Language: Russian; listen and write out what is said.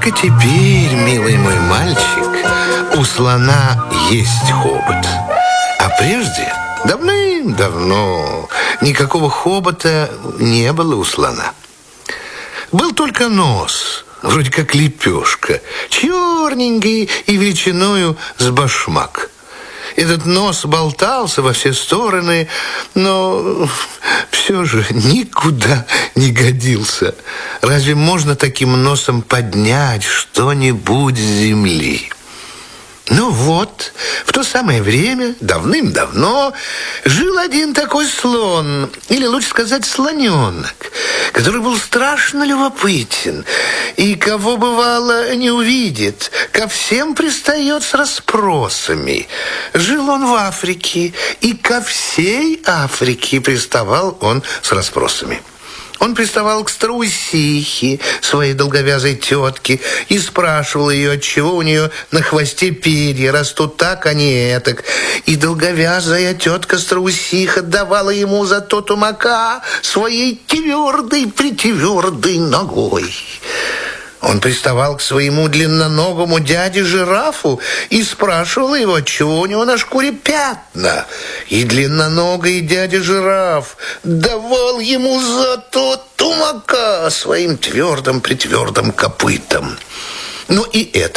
только теперь, милый мой мальчик, у слона есть хобот. А прежде, давным-давно, никакого хобота не было у слона. Был только нос, вроде как лепешка, черненький и величиною с башмак. Этот нос болтался во все стороны, но все же никуда не годился. Разве можно таким носом поднять что-нибудь с земли? Ну вот, в то самое время, давным-давно, жил один такой слон, или лучше сказать слоненок, который был страшно любопытен, и кого бывало не увидит, ко всем пристает с расспросами. Жил он в Африке, и ко всей Африке приставал он с расспросами. Он приставал к страусихе, своей долговязой тетке, и спрашивал ее, отчего у нее на хвосте перья растут так, а не этак. И долговязая тетка-страусиха давала ему зато тумака своей твердой-притвердой ногой. Он приставал к своему длинноногому дяде-жирафу и спрашивал его, отчего у него на шкуре пятна. И длинноногий дядя-жираф давал ему зато тумака своим твердым-притвердым копытом. Ну и это